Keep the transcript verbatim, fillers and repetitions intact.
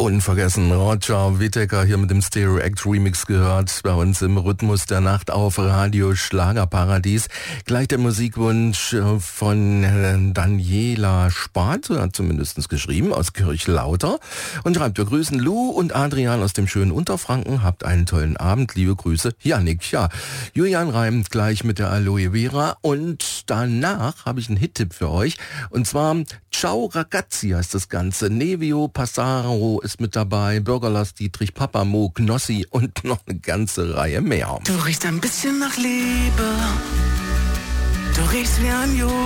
Unvergessen, Roger Whittaker hier mit dem Stereo Act Remix gehört, bei uns im Rhythmus der Nacht auf Radio Schlagerparadies. Gleich der Musikwunsch von Daniela Spath, hat zumindest geschrieben, aus Kirchlauter. Und schreibt, wir grüßen Lou und Adrian aus dem schönen Unterfranken. Habt einen tollen Abend, liebe Grüße, Jannik. Ja, Julian reimt gleich mit der Aloe Vera. Und danach habe ich einen Hit-Tipp für euch. Und zwar Ciao Ragazzi heißt das Ganze. Nevio Passaro ist mit dabei, Bürgerlass Dietrich, Papamo, Knossi und noch eine ganze Reihe mehr. Du riechst ein bisschen nach Liebe, du riechst wie ein Ju